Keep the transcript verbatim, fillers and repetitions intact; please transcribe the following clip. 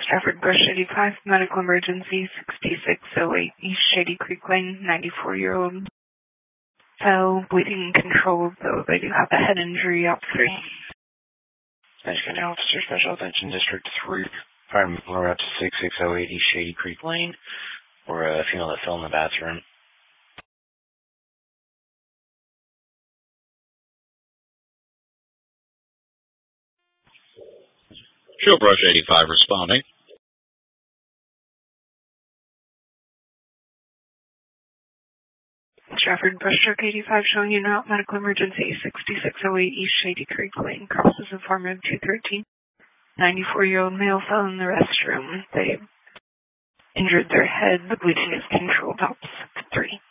Stafford Bush eighty-five, medical emergency sixty-six oh eight East Shady Creek Lane, ninety-four-year-old fell, bleeding controlled, though they do have a head injury, op three. Spanish County Officer, Special Attention District three, fireman blower up to sixty-six oh eight East Shady Creek Lane, or a female that fell in the bathroom. Showbrush eighty-five responding. Stafford Bush Truck eighty-five showing you now medical emergency sixty-six oh eight East Shady Creek Lane, crosses informative two thirteen. ninety-four-year-old male fell in the restroom. They injured their head. The bleeding is controlled, op three.